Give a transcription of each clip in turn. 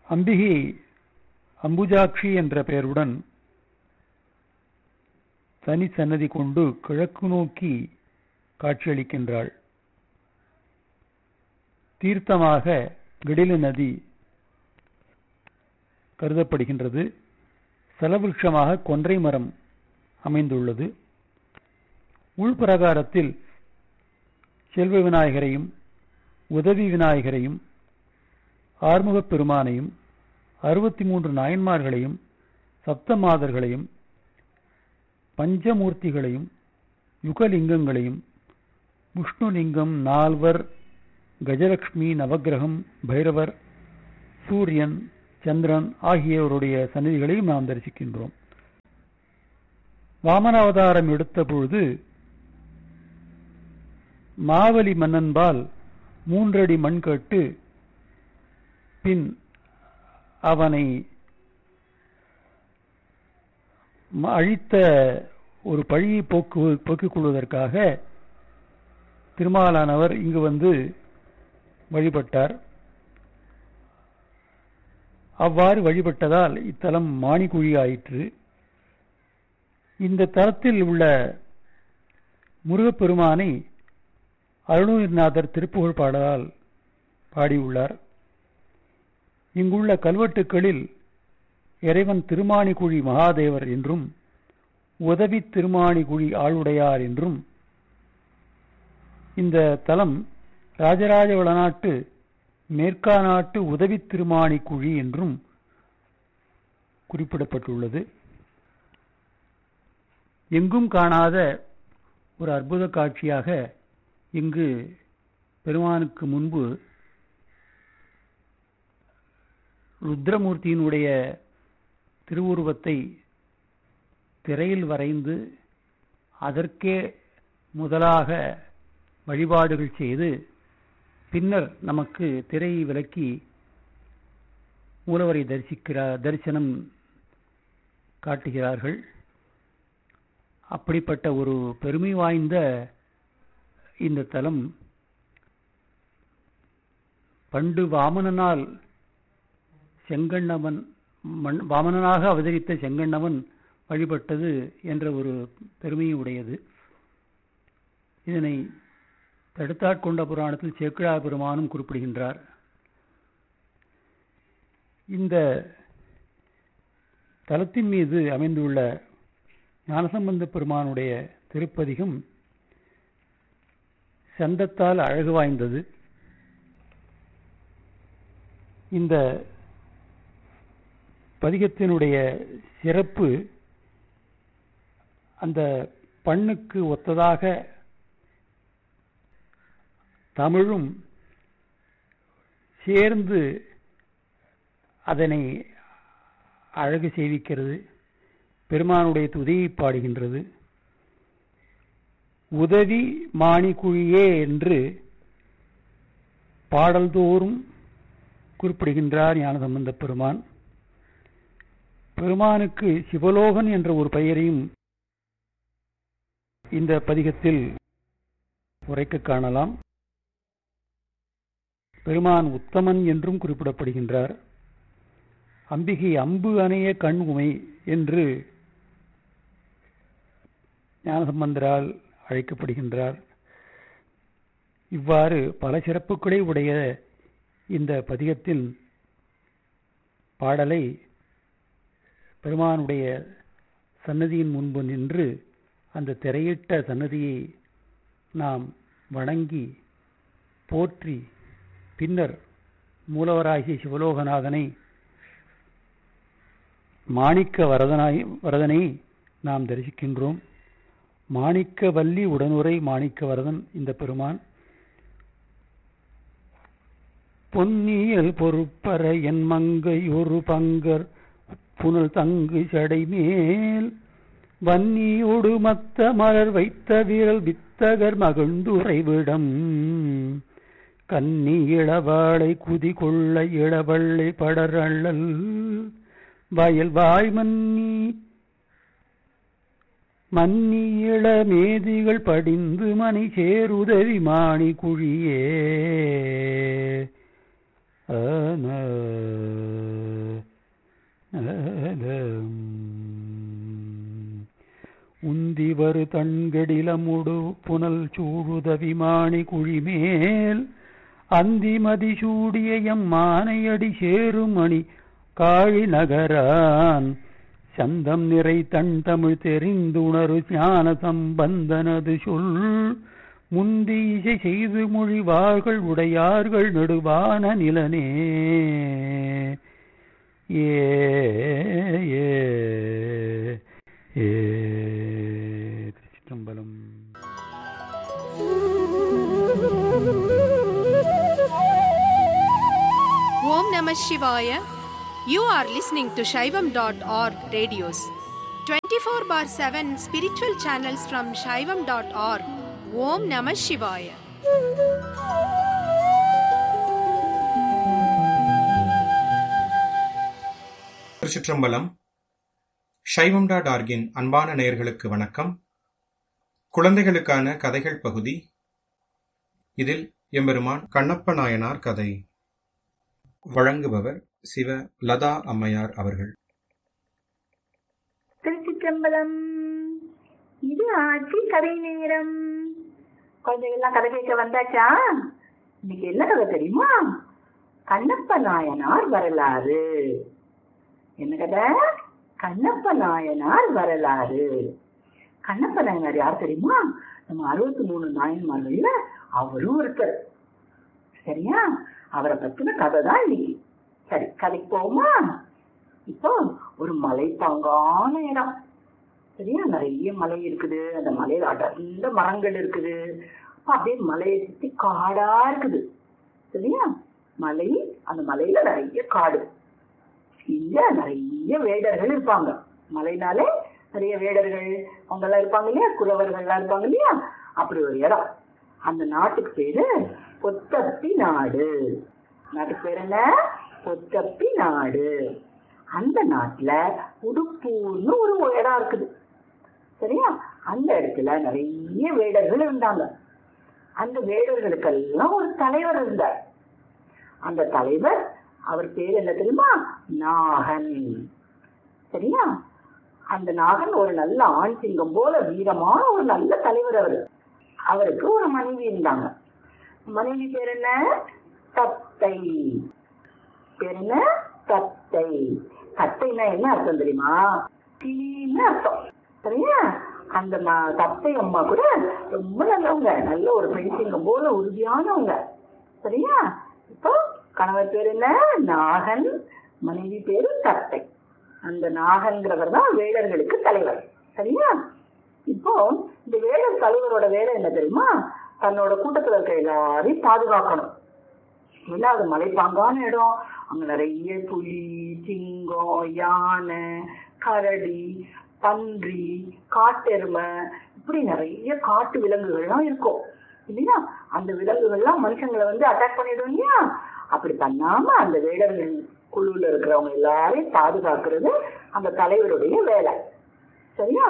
அம்பிகை அம்புஜாட்சி என்ற பெயருடன் தனி சன்னதி கொண்டு கிழக்கு நோக்கி காட்சியளிக்கின்றாள். தீர்த்தமாக கடில நதி கருதப்படுகின்றது. சலவிருட்சமாக கொன்றை மரம் அமைந்துள்ளது. உள்பிரகாரத்தில் செல்வ விநாயகரையும் உதவி விநாயகரையும் ஆறுமுகப் பெருமானையும் 63 நாயன்மார்களையும் சப்தமாதர்களையும் பஞ்சமூர்த்திகளையும் யுகலிங்கங்களையும் விஷ்ணுலிங்கம், நால்வர், கஜலட்சுமி, நவக்கிரகம், பைரவர், சூரியன், சந்திரன் ஆகியோருடைய சந்நிதிகளையும் நாம் தரிசிக்கின்றோம். வாமனாவதாரம் எடுத்த பொழுது மாவலி மன்னன்பால் 3 அடி மண் கேட்டு பின் அவனை அழித்த ஒரு பழியை போக்கிக் கொள்வதற்காக திருமாலானவர் இங்கு வந்து வழிபட்டார். அவ்வாறு வழிபட்டதால் இத்தலம் மாணிக்குழி ஆயிற்று. இந்த தலத்தில் உள்ள முருகப்பெருமானை அருணகிரிநாதர் திருப்புகழ் பாடலால் பாடியுள்ளார். இங்குள்ள கல்வெட்டுக்களில் இறைவன் திருமாணிக்குழி மகாதேவர் என்றும் உதவி திருமாணிக்குழி ஆளுடையார் என்றும், இந்த தலம் ராஜராஜ வளநாட்டு மேற்காநாட்டு உதவி திருமாணிக்குழி என்றும் குறிப்பிடப்பட்டுள்ளது. எங்கும் காணாத ஒரு அற்புத காட்சியாக இங்கு பெருமானுக்கு முன்பு ருத்ரமூர்த்தியினுடைய திருவுருவத்தை திரையில் வரைந்து அதற்கே முதலாக வழிபாடுகள் செய்து பின்னர் நமக்கு திரையை விலக்கி மூலவரை தரிசனம் காட்டுகிறார்கள். அப்படிப்பட்ட ஒரு பெருமை வாய்ந்த இந்த தலம் பண்டு வாமனனால் செங்கண்ணவன் வாமனனாக அவதரித்த செங்கண்ணவன் வழிபட்டது என்ற ஒரு பெருமையுடையது. இதனை தடுத்தாட்கொண்ட புராணத்தில் சேக்கிழார் பெருமானும் குறிப்பிடுகின்றார். இந்த தலத்தின் மீது அமைந்துள்ள ஞானசம்பந்த பெருமானுடைய திருப்பதிகம் சந்தத்தால் அழகு வாய்ந்தது. இந்த பதிகத்தினுடைய சிறப்பு அந்த பண்ணுக்கு ஒத்ததாக தமிழும் சேர்ந்து அதனை அழகு செய்விக்கிறது. பெருமானுடைய துதியை பாடுகின்றது. உதவி மாணிக்குழியே என்று பாடல்தோறும் குறிப்பிடுகின்றார் ஞானசம்பந்த பெருமான். பெருமானுக்கு சிவலோகன் என்ற ஒரு பெயரையும் இந்த பதிகத்தில் உரைக்க காணலாம். பெருமான் உத்தமன் என்றும் குறிப்பிடப்படுகின்றார். அம்பிகை அம்பு அணைய கண் உமை என்று ஞானசம்பந்தரால் அழைக்கப்படுகின்றார். இவ்வாறு பல சிறப்புகளை உடைய இந்த பதிகத்தின் பாடலை பெருமானுடைய சன்னதியின் முன்பு நின்று அந்த திரையிட்ட சன்னதியை நாம் வணங்கி போற்றி பின்னர் மூலவராகிய சிவலோகநாதனை மாணிக்க வரதனை நாம் தரிசிக்கின்றோம். மாணிக்க வள்ளி உடனுரை மாணிக்க வரதன் இந்த பெருமான். பொன்னியல் பொறுப்பற என் மங்கை ஒரு பங்கர் புனல் தங்கு சடை மேல் வன்னியோடு மத்த மலர் வைத்த வீரல் வித்தகர் மகிழ்ந்துரைவிடம் கன்னி இளவாளை குதி கொள்ள இளவள்ளை படரள்ளல் வயல் வாய் மன்னி இள மேதிகள் படிந்து மணி சேருதவி மாணி குழியே உந்திவரு தண்கடிலமுடு புனல் சூழுதவிமானி குழிமேல் அந்திமதி சூடிய எம்மானையடி சேருமணி காழி நகரான் சந்தம் நிறை தன் தமிழ் தெரிந்துணரு ஞான சம்பந்தனது சொல் முந்தி இசை செய்து மொழிவார்கள் உடையார்கள் நெடுவான நிலனே. ஏ ஏ ஏ திருச்சிற்றம்பலம். Om Namah Shivaya. You are listening to Shaivam.org radios. 24/7 spiritual channels from Shaivam.org. Om Namah Shivaya. திருச்சிற்றம்பலம். Shaivam.org-இன் அன்பான நேயர்களுக்கு வணக்கம். குழந்தைகளுக்கான கதைகள் பகுதி. இதில் எம்பெருமான் கண்ணப்ப நாயனார் கதை. வழங்குபவர் சிவ லதா அம்மையார் அவர்கள். திருச்சிற்றம்பலம். இது ஆட்சி கதை நேரம். குழந்தைகள்லாம் கதை கேட்க வந்தாச்சா? இன்னைக்கு என்ன கதை தெரியுமா? கண்ணப்ப நாயனார் வரலாறு. என்ன கதை? கண்ணப்ப நாயனார் வரலாறு. கண்ணப்ப நாயனார் யார் தெரியுமா? நம்ம 63 நாயன்மார்கள்ல அவரும் ஒருத்தர். சரியா? அவரை பத்தின கதை தான் இன்னைக்கு. சரி, கதைக்கு போமா? இப்போ ஒரு மலைப்பாங்கான இடம். சரியா? நிறைய மலை இருக்குது. அந்த மலையில அடர்ந்த மரங்கள் இருக்குது. அப்படியே மலையை சுத்தி காடா இருக்குது. சரியா? மலை, அந்த மலையில நிறைய காடு. இங்க நிறைய வேடர்கள் இருப்பாங்க. மலைனாலே நிறைய வேடர்கள் அவங்க எல்லாம் இருப்பாங்க இல்லையா? குறவர்கள் எல்லாம் இருப்பாங்க இல்லையா? அப்படி ஒரு இடம். அந்த நாட்டுக்கு பேரு பொத்தப்பி நாடு. நாட்டுக்கு பேர் என்ன? பொத்தப்பி நாடு. அந்த நாட்டுல உடுப்பூர்னு ஒரு இடம் இருக்குது. சரியா? அந்த இடத்துல நிறைய வேடர்கள் இருந்தாங்க. அந்த வேடர்களுக்கெல்லாம் ஒரு தலைவர் இருந்தார். அந்த தலைவர், அவர் பேர் என்ன தெரியுமா? நாகன். சரியா? அந்த நாகன் ஒரு நல்ல ஆண் சிங்கம் போல வீரமான ஒரு நல்ல தலைவர். அவருக்கு ஒரு மனைவி இருந்தாங்க. மனைவி பேர் என்ன? தத்தை. பேர் என்ன? தத்தை. தத்தைன்னா என்ன அர்த்தம் தெரியுமா? கிளின்னு அர்த்தம். சரியா? அந்த தத்தை அம்மா கூட ரொம்ப நல்லவங்க. நல்ல ஒரு பெண் சிங்கம் போல உறுதியானவங்க. சரியா? இப்போ கணவர் பேர் என்ன? நாகன். மனைவி பேரு தத்தை. அந்த நாகன்கிறவர் தான் வேடர்களுக்கு தலைவர். சரியா? இப்போ இந்த வேடர் தலைவரோட வேலை என்ன தெரியுமா? தன்னோட கூட்டத்துல இருக்க எல்லாரையும் பாதுகாக்கணும். ஏன்னா அது மலைப்பாங்கான இடம். அங்க நிறைய புலி, சிங்கம், யானை, கரடி, பன்றி, காட்டெருமை, இப்படி நிறைய காட்டு விலங்குகள்லாம் இருக்கும் இல்லையா? அந்த விலங்குகள்லாம் மனுஷங்களை அட்டாக் பண்ணிடும் இல்லையா? அப்படி பண்ணாம அந்த வேடர்கள் குழுல இருக்கிறவங்க எல்லாரையும் பாதுகாக்கிறது அந்த தலைவருடைய வேலை. சரியா?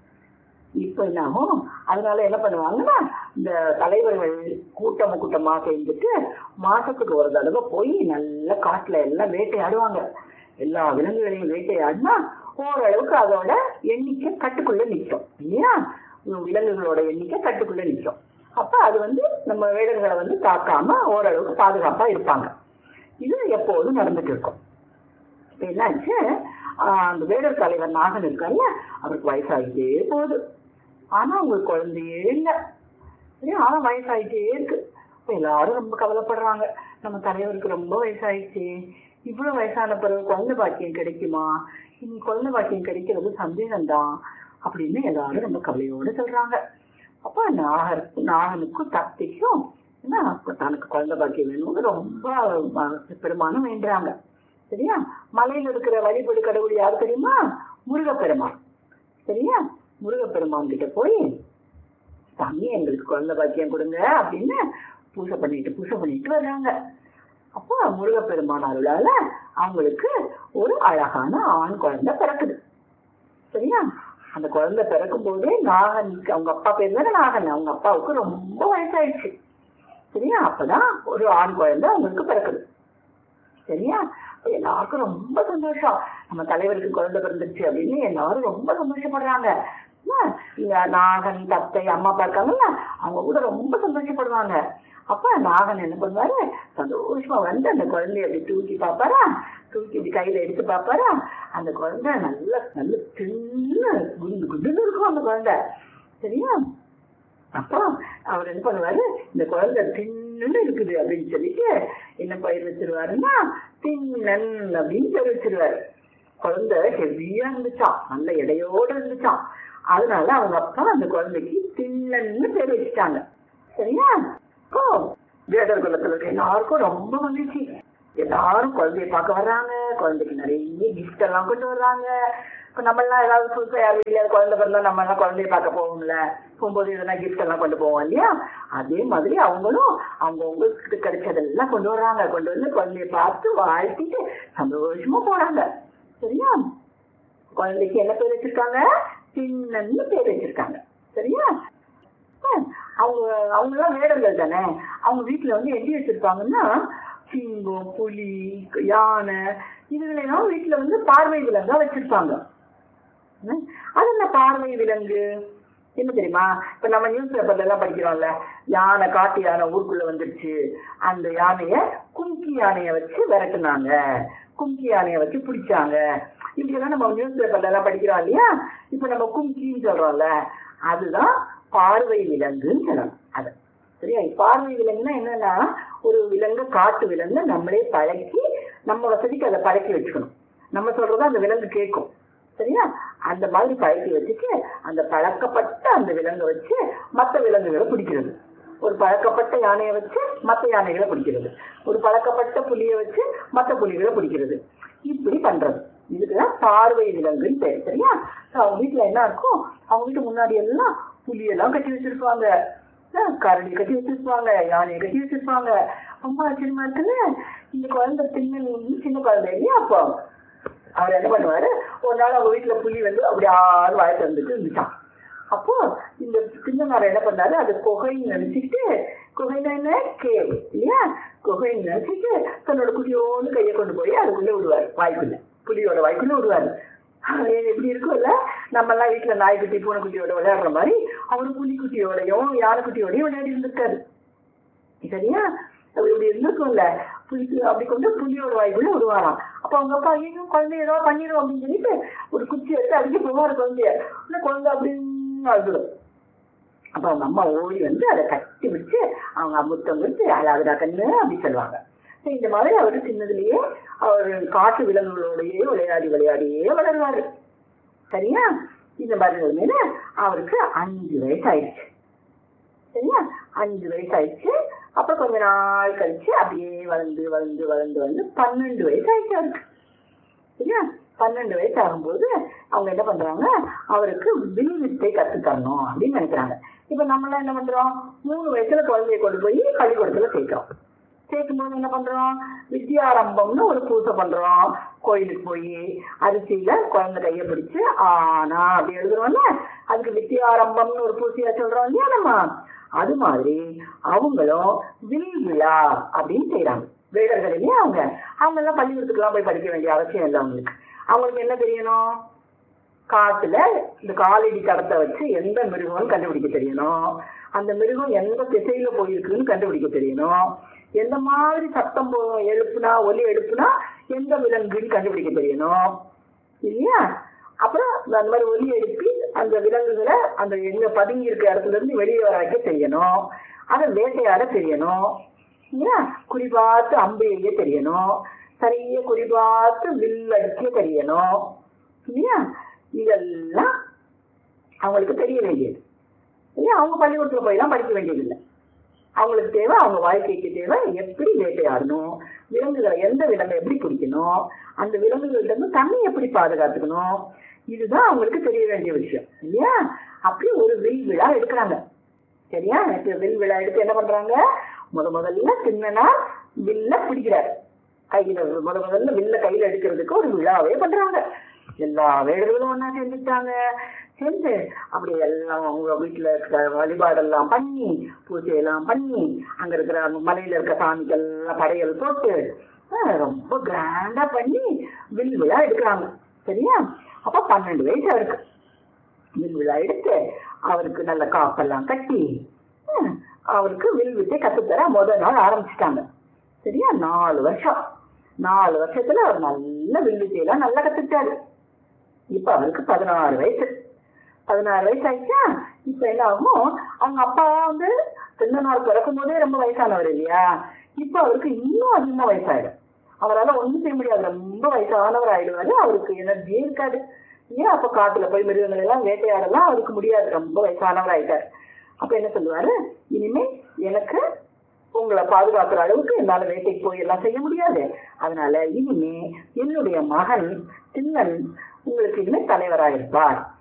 இப்ப என்ன ஆகும்? அதனால என்ன பண்ணுவாங்கன்னா, இந்த தலைவர்கள் கூட்டமா சேர்ந்துட்டு மாசத்துக்கு ஒரு தடவை போய் நல்ல காட்டுல எல்லாம் வேட்டையாடுவாங்க. எல்லா விலங்குகளையும் வேட்டையாடினா ஓரளவுக்கு அதோட எண்ணிக்கை கட்டுக்குள்ள நிற்கும் இல்லையா? விலங்குகளோட எண்ணிக்கை கட்டுக்குள்ள நிற்கும். அப்ப அது நம்ம வேடர்களை தாக்காம ஓரளவுக்கு பாதுகாப்பா இருப்பாங்க. இது எப்போதும் நடந்துட்டு இருக்கும். இப்ப என்னாச்சு, அந்த வேடர் தலைவர் நாகன் இருக்காருல்ல, அவருக்கு வயசாகிட்டே போகுது. ஆனா அவங்களுக்கு குழந்தையே இல்லை. ஆனா வயசாகிட்டே இருக்கு. எல்லாரும் ரொம்ப கவலைப்படுறாங்க. நம்ம தலைவருக்கு ரொம்ப வயசாயிடுச்சு, இவ்வளவு வயசான பிறகு குழந்தை பாக்கியம் கிடைக்குமா? இனி குழந்தை பாக்கியம் கிடைக்கிறது சந்தேகம்தான் அப்படின்னு எல்லாரும் ரொம்ப கவலையோட சொல்றாங்க. அப்ப நாகனுக்கும் தத்தைக்கும் தனக்கு குழந்தை பாக்கியம் வேணும்னு ரொம்ப பெருமானம் வேண்டுறாங்க. சரியா? மலையில இருக்கிற வழிபடு கடவுள் யாரு தெரியுமா? முருகப்பெருமான். சரியா? முருகப்பெருமான் கிட்ட போய், சாமி எங்களுக்கு குழந்தை பாக்கியம் கொடுங்க அப்படின்னு பூசை பண்ணிட்டு வர்றாங்க. அப்போ முருகப்பெருமான் அருளால அவங்களுக்கு ஒரு அழகான ஆண் குழந்தை பிறக்குது. சரியா? அந்த குழந்தை பிறக்கும் போதே நாகனுக்கு, அவங்க அப்பா பேர் தானே நாகன், அவங்க அப்பாவுக்கு ரொம்ப வயசாயிடுச்சு. சரியா? அப்பதான் ஒரு ஆண் குழந்தை அவங்களுக்கு பிறக்குது. சரியா? எல்லாருக்கும் ரொம்ப சந்தோஷம். நம்ம தலைவருக்கு குழந்தை பிறந்துச்சு அப்படின்னு எல்லாரும் ரொம்ப சந்தோஷப்படுறாங்க. இங்க நாகன், தத்தை, அம்மா அப்பா இருக்காங்கல்ல, அவங்க கூட ரொம்ப சந்தோஷப்படுவாங்க. அப்ப நாகன் என்ன பண்ணுவாரு, சந்தோஷமா வந்து அந்த குழந்தைய அப்படி தூக்கி பாப்பாரா, தூக்கி இப்படி கையில எடுத்து பாப்பாரா, அந்த குழந்தை நல்ல நல்ல சின்ன குண்டு குண்டுன்னு இருக்கும் அந்த குழந்தை. சரியா? அப்போ அவர் என்ன பண்ணுவாரு, இந்த குழந்தை தின்னு இருக்குது அப்படின்னு சொல்லிட்டு என்ன பயிர் வச்சிருவாருன்னா தின்னன் அப்படின்னு பேர் வச்சிருவாரு. குழந்தை ஹெவியா இருந்துச்சான், நல்ல எடையோட இருந்துச்சான். அதனால அவங்க அப்பா அந்த குழந்தைக்கு தின்னன்னு பேர் வச்சுட்டாங்க. சரியா? இப்போ வேடர் குலத்துல இருக்க எல்லாருக்கும் ரொம்ப மகிழ்ச்சி. எல்லாரும் குழந்தைய பார்க்க வர்றாங்க, குழந்தைக்கு நிறைய கிஃப்ட் எல்லாம் கொண்டு வர்றாங்க. இப்ப நம்ம எல்லாம் ஏதாவது புதுசா யார் வீட்டுல குழந்தை பிறந்தா நம்ம எல்லாம் குழந்தைய பார்க்க போவோம்ல, போகும்போது எதனா கிஃப்ட் எல்லாம் கொண்டு போவோம் இல்லையா? அதே மாதிரி அவங்களும் அவங்க உங்களுக்கு கிடைச்சதெல்லாம் கொண்டு வர்றாங்க. கொண்டு வந்து குழந்தைய பார்த்து வாழ்த்திட்டு சந்தோஷமா போறாங்க. சரியா? குழந்தைக்கு என்ன பேர் வச்சிருக்காங்க? சின்னன்னு பேர் வச்சிருக்காங்க. சரியா? அவங்க எல்லாம் வேடர்கள் தானே. அவங்க வீட்டுல வந்து எப்படி வச்சிருப்பாங்கன்னா சிங்கம், புலி, யானை இதுகளெல்லாம் வீட்டுல வந்து பார்வை விலங்கா வச்சிருப்பாங்க. அது என்ன பார்வை விலங்கு என்ன தெரியுமா? இப்ப நம்ம நியூஸ் பேப்பர்ல எல்லாம் படிக்கிறோம்ல, யானை, காட்டு யானை ஊருக்குள்ள வந்துருச்சு, அந்த யானைய கும்கி யானைய வச்சு விரட்டுனாங்க, கும்கி யானைய வச்சு பிடிச்சாங்க, இப்படியெல்லாம் நம்ம நியூஸ் பேப்பர்ல எல்லாம் படிக்கிறோம் இல்லையா? இப்ப நம்ம கும்கின்னு சொல்றோம்ல, அதுதான் பார்வை விலங்குன்னு சொல்லணும். அது சரியா? பார்வை விலங்குன்னா என்னன்னா, ஒரு விலங்கு, காட்டு விலங்கு நம்மளே பழக்கி நம்ம வசதிக்கு அதை பழக்கி வச்சுக்கணும். நம்ம சொல்றத அந்த விலங்கு கேட்கும். சரியா? அந்த மாதிரி பழக்கி வச்சுட்டு அந்த பழக்கப்பட்ட அந்த விலங்கை வச்சு மற்ற விலங்குகளை பிடிக்கிறது. ஒரு பழக்கப்பட்ட யானையை வச்சு மற்ற யானைகளை பிடிக்கிறது, ஒரு பழக்கப்பட்ட புலியை வச்சு மற்ற புலிகளை பிடிக்கிறது, இப்படி பண்றது. இதுக்குதான் பார்வை விலங்குன்னு பேர். சரியா? அவங்க வீட்டுல என்ன இருக்கும், அவங்க வீட்டு முன்னாடி எல்லாம் புலியெல்லாம் கட்டி வச்சிருப்பாங்க, கரடி கட்டி வச்சிருப்பாங்க, யானையை கட்டி வச்சிருப்பாங்க. ரொம்ப ஆச்சரியமா இருக்குல்ல. இந்த குழந்தை சின்ன குழந்தை இல்லையா? அப்போ அவர் என்ன பண்ணுவாரு, ஒரு நாள் அவங்க வீட்டுல புலி வந்து அப்படி ஆறு வாய் திறந்துட்டு இருந்துச்சான். அப்போ இந்த சின்னனார என்ன பண்ணாரு, அது குகைன்னு நினைச்சிட்டு, குகைன்னா என்ன, கேவ் இல்லையா, குகைன்னு நினைச்சிட்டு தன்னோட குட்டியோன்னு கையை கொண்டு போய் அதுக்குள்ள விடுவாரு, வாய்க்குள்ள, புலியோட வாய்க்குள்ள விடுவாரு. எப்படி இருக்கும்ல, நம்ம எல்லாம் வீட்டுல நாய்க்குட்டி, பூனைக்குட்டியோட விளையாடுற மாதிரி அவரு புலிக்குட்டியோடையும் யானைக்குட்டியோடையும் விளையாடி இருந்திருக்காரு. சரியா? அப்படி இப்படி இருந்திருக்கும்ல, புலிக்கு அப்படி கொண்டு புலியோட வாய்க்குள்ள விடுவாராம். அப்ப அவங்க அப்பா ஐயோ குழந்தை ஏதாவது பண்ணிடும் அப்படின்னு சொல்லிட்டு ஒரு குச்சி எடுத்து அடிக்க போவாரு குழந்தைய. குழந்தை அப்படின்னு அழுதுடும். அப்ப அவங்க அம்மா ஓடி வந்து அதை கட்டி பிடிச்சு அவங்க அமுத்தம் கொடுத்து அழகுடா கண்ணு அப்படி சொல்லுவாங்க. இந்த மாதிரி அவரு சின்னதுலயே அவர் காட்டு விலங்குகளோடையே விளையாடியே வளருவாரு. சரியா? இந்த மாதிரி மேல அவருக்கு 5 வயசு ஆயிடுச்சு. சரியா? 5 வயசு ஆயிடுச்சு. அப்புறம் கொஞ்ச நாள் கழிச்சு அப்படியே வளர்ந்து 12 வயசு ஆயிடுச்சு அவருக்கு. சரியா? 12 வயசு ஆகும்போது அவங்க என்ன பண்றாங்க, அவருக்கு வில் வித்தை கத்து தரணும் அப்படின்னு நினைக்கிறாங்க. இப்ப நம்மளாம் என்ன பண்றோம், 3 வயசுல குழந்தைய கொண்டு போய் பள்ளிக்கூடத்துல சேர்க்கிறோம். சேர்க்கும்போது என்ன பண்றோம், வித்யாரம்பம்னு ஒரு பூசை பண்றோம். கோயிலுக்கு போய் அரிசியில குழந்தை கைய பிடிச்சு ஆனா அப்படி எழுதுறோம்ல, அதுக்கு வித்யாரம்பம்னு ஒரு பூசையா சொல்றோம் இல்லையா நம்ம. அது மாதிரி அவங்களும் வில் விழா அப்படின்னு செய்யறாங்க. வேடர்கள் இல்லையா அவங்க எல்லாம் பள்ளிக்கூடத்துக்குலாம் போய் படிக்க வேண்டிய அவசியம் இல்லை. அவங்களுக்கு என்ன தெரியணும், காட்டுல இந்த காலடி தடத்தை வச்சு எந்த மிருகம்னு கண்டுபிடிக்க தெரியணும், அந்த மிருகம் எந்த திசையில போயிருக்குன்னு கண்டுபிடிக்க தெரியணும், எந்த மாதிரி சத்தம் எழுப்புனா ஒலி எழுப்புனா எந்த விலங்குன்னு கண்டுபிடிக்க தெரியணும் இல்லையா. அப்புறம் அந்த மாதிரி ஒலி எழுப்பி அந்த விலங்குகளை அந்த எங்க பதுங்கி இருக்க இடத்துல இருந்து வெளியே வர வைக்க தெரியணும், அதை வேட்டையாட தெரியணும் இல்லையா, குறிபார்த்து அம்பு எய்ய தெரியணும், சரியா குறிபார்த்து வில் அடிக்க தெரியணும் இல்லையா. இதெல்லாம் அவங்களுக்கு தெரிய வேண்டியது இல்லையா. அவங்க பள்ளிக்கூடத்துல போய் எல்லாம் படிக்க வேண்டியது இல்லை. அவங்களுக்கு தேவை, அவங்க வாழ்க்கைக்கு தேவை எப்படி வேட்டையாடணும், விலங்குகளை எந்த விலங்கை எப்படி பிடிக்கணும், அந்த விலங்குகள்ட்ட இருந்து தண்ணி எப்படி பாதுகாத்துக்கணும், இதுதான் அவங்களுக்கு தெரிய வேண்டிய விஷயம் இல்லையா. அப்படி ஒரு வில் விழா எடுக்கிறாங்க. சரியா? வில் விழா எடுத்து என்ன பண்றாங்க, முதல்ல சின்னனா வில்ல பிடிக்கிறாரு கையில, முதல்ல வில்ல கையில எடுக்கிறதுக்கு ஒரு விழாவே பண்றாங்க. எல்லா வேடர்களும் ஒன்னா சேர்ந்துட்டாங்க. சேர்ந்து அப்படி எல்லாம் அவங்க வீட்டுல இருக்க வழிபாடெல்லாம் பண்ணி பூஜையெல்லாம் பண்ணி அங்க இருக்கிற மலையில இருக்க சாமிகள் எல்லாம் படையல் போட்டு ரொம்ப கிராண்டா பண்ணி வில் விழா எடுக்கிறாங்க. சரியா? அப்ப 12 வயசு அவருக்கு. வில் விழா எடுத்து அவருக்கு நல்ல காப்பெல்லாம் கட்டி அவருக்கு வில் வித்தை கத்துத்தர முதல் நாள் ஆரம்பிச்சுட்டாங்க. சரியா? 4 வருஷம். 4 வருஷத்துல அவர் நல்ல வில் வித்தையெல்லாம் நல்லா கத்துக்கிட்டாரு. இப்ப அவருக்கு 16 வயசு. 16 வயசு ஆயிடுச்சா? இப்ப என்ன ஆகும், அவங்க அப்பா சின்ன நாள் பிறக்கும் போதே ரொம்ப வயசானவர் இல்லையா? இப்ப அவருக்கு இன்னும் அதிகமா வயசாயிடும். அவரால் ஒண்ணும் செய்ய முடியாது, ரொம்ப வயசானவர் ஆயிடுவாரு. அவருக்கு எனர்ஜியே இருக்காது. ஏன்? அப்ப காட்டுல போய் மிருகங்கள் எல்லாம் வேட்டையாடலாம் அவருக்கு முடியாது, ரொம்ப வயசானவர் ஆயிட்டாரு. அப்ப என்ன சொல்லுவாரு, இனிமே எனக்கு உங்களை பாதுகாக்கிற அளவுக்கு என்னால வேட்டைக்கு போய் எல்லாம் செய்ய முடியாது. அதனால இனிமே என்னுடைய மகன் திண்ணன் உங்களுக்கு இனிமே தலைவராயிருப்பார்